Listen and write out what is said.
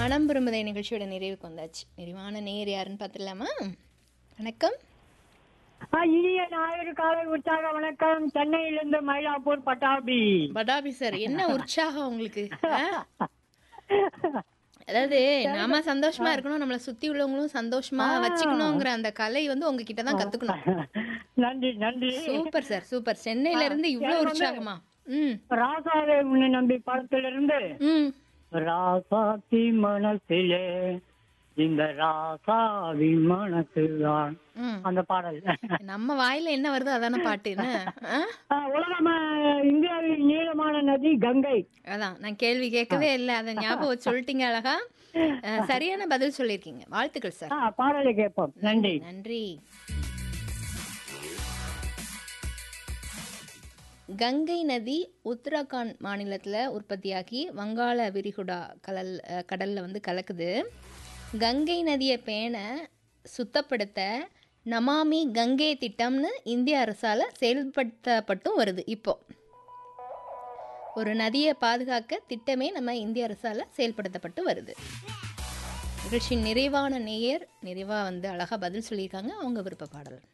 மனம் விரும்புதை நிகழ்ச்சியோட நிறைவுக்கு வந்தாச்சு. நிறைவான நேர் யாருன்னு பார்த்துடலாமா? வணக்கம். இனிய ஞாயிறு காலை உற்சாக வணக்கம். சென்னையிலிருந்து மயிலாப்பூர் பட்டாபி. படாபி சார், என்ன உற்சாகம் உங்களுக்கு? அதாவது நாம சந்தோஷமா இருக்கணும், நம்மளை சுத்தி உள்ளவங்களும் சந்தோஷமா வச்சுக்கணுங்கிற அந்த கலை வந்து உங்ககிட்ட தான் கத்துக்கணும். நன்றி நன்றி. Super sir, super. சென்னையில இருந்து இவ்வளவு உற்சாகமா? ராசாவே உன்னை நம்பி படத்திலிருந்து ராசாத்தி மனசிலே இந்த ராசாவி மனசுதான் அந்த பாடல். நம்ம வாயில என்ன வருதோ அதான பாட்டுன்னு. உலகம் இந்தியாவின் நீளமான நதி கங்கை. அதான் நான் கேள்வி கேட்கவே இல்லை, அதை ஞாபகம் வச்சு சொல்லிட்டீங்க அழகா. சரியான பதில் சொல்லியிருக்கீங்க, வாழ்த்துக்கள் சார். பாடலை கேட்போம். நன்றி நன்றி. கங்கை நதி உத்தராகண்ட் மாநிலத்தில் உற்பத்தியாகி வங்காள விரிகுடா கடலில் வந்து கலக்குது. கங்கை நதியை பேண சுத்தப்படுத்த நமாமி கங்கை திட்டம்னு இந்திய அரசால் செயல்படுத்தப்பட்டும் வருது. இப்போ ஒரு நதியை பாதுகாக்க திட்டமே நம்ம இந்திய அரசால் செயல்படுத்தப்பட்டு வருது. நிகழ்ச்சியின் நிறைவான நேயர் நிறைவாக வந்து அழகாக பதில் சொல்லியிருக்காங்க. அவங்க விருப்ப பாடல்.